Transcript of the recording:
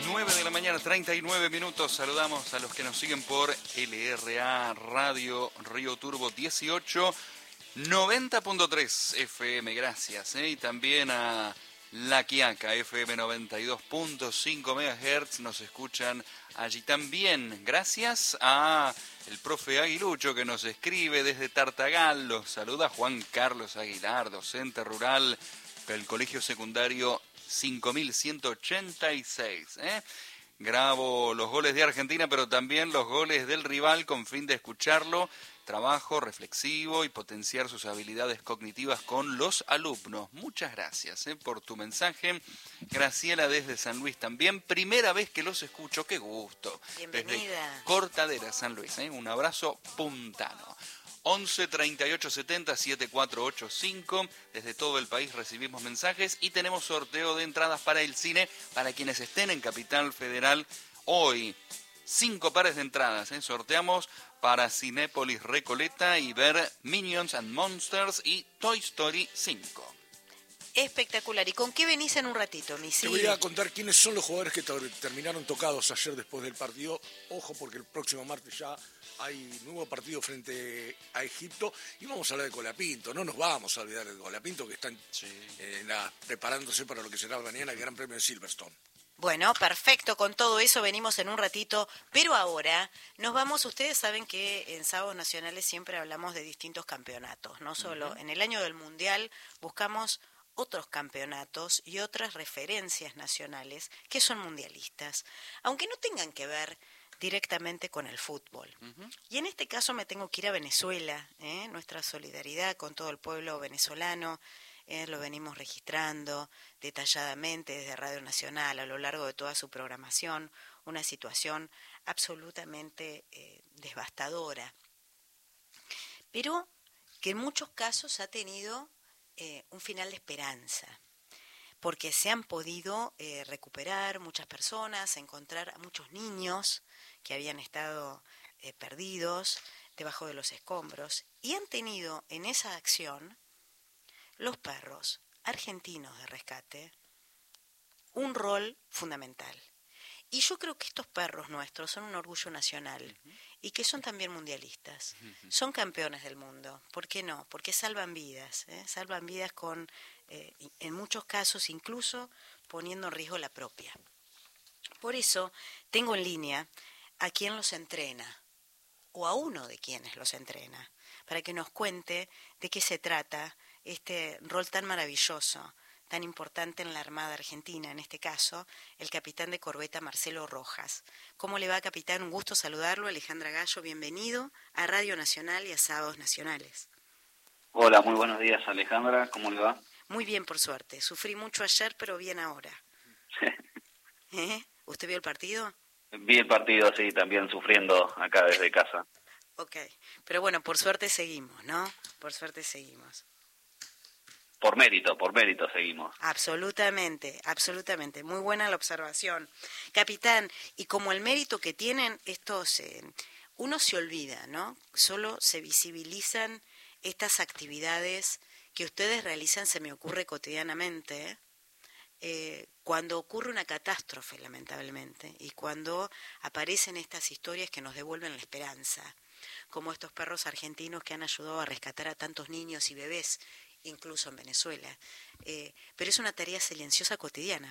9 de la mañana, 39 minutos. Saludamos a los que nos siguen por LRA Radio Río Turbo 18, 90.3 FM, gracias. Y también a La Quiaca, FM 92.5 MHz, nos escuchan allí también. Gracias a el profe Aguilucho que nos escribe desde Tartagal. Los saluda Juan Carlos Aguilar, docente rural del Colegio Secundario 5186. Grabo los goles de Argentina, pero también los goles del rival con fin de escucharlo. Trabajo reflexivo y potenciar sus habilidades cognitivas con los alumnos. Muchas gracias por tu mensaje. Graciela desde San Luis también. Primera vez que los escucho, qué gusto. Bienvenida. Desde Cortadera, San Luis. Un abrazo puntano. 11 38 70 7485. Desde todo el país recibimos mensajes y tenemos sorteo de entradas para el cine para quienes estén en Capital Federal hoy. 5 pares de entradas. Sorteamos para Cinépolis Recoleta y ver Minions and Monsters y Toy Story 5. Espectacular. ¿Y con qué venís en un ratito, Misi? Te voy a contar quiénes son los jugadores que terminaron tocados ayer después del partido. Ojo, porque el próximo martes ya hay nuevo partido frente a Egipto. Y vamos a hablar de Colapinto. No nos vamos a olvidar de Colapinto, que están preparándose para lo que será mañana el Gran Premio de Silverstone. Bueno, perfecto, con todo eso venimos en un ratito, pero ahora nos vamos. Ustedes saben que en Sábados Nacionales siempre hablamos de distintos campeonatos, no solo en el año del Mundial buscamos otros campeonatos y otras referencias nacionales que son mundialistas, aunque no tengan que ver directamente con el fútbol. Y en este caso me tengo que ir a Venezuela, nuestra solidaridad con todo el pueblo venezolano. Lo venimos registrando detalladamente desde Radio Nacional a lo largo de toda su programación, una situación absolutamente devastadora, pero que en muchos casos ha tenido un final de esperanza, porque se han podido recuperar muchas personas, encontrar a muchos niños que habían estado perdidos debajo de los escombros, y han tenido en esa acción los perros argentinos de rescate un rol fundamental. Y yo creo que estos perros nuestros son un orgullo nacional y que son también mundialistas. Son campeones del mundo. ¿Por qué no? Porque salvan vidas. Salvan vidas con, en muchos casos, incluso poniendo en riesgo la propia. Por eso tengo en línea a quien los entrena, o a uno de quienes los entrena, para que nos cuente de qué se trata este rol tan maravilloso, tan importante en la Armada Argentina, en este caso, el capitán de corbeta Marcelo Rojas. ¿Cómo le va, capitán? Un gusto saludarlo. Alejandra Gallo, bienvenido a Radio Nacional y a Sábados Nacionales. Hola, muy buenos días, Alejandra. ¿Cómo le va? Muy bien, por suerte. Sufrí mucho ayer, pero bien ahora. ¿Usted vio el partido? Vi el partido, sí, también sufriendo acá desde casa. Ok, pero bueno, por suerte seguimos, ¿no? Por suerte seguimos. Por mérito seguimos. Absolutamente, absolutamente. Muy buena la observación. Capitán, y como el mérito que tienen estos, uno se olvida, ¿no? Solo se visibilizan estas actividades que ustedes realizan, se me ocurre cotidianamente, cuando ocurre una catástrofe, lamentablemente, y cuando aparecen estas historias que nos devuelven la esperanza, como estos perros argentinos que han ayudado a rescatar a tantos niños y bebés, incluso en Venezuela. Pero es una tarea silenciosa cotidiana,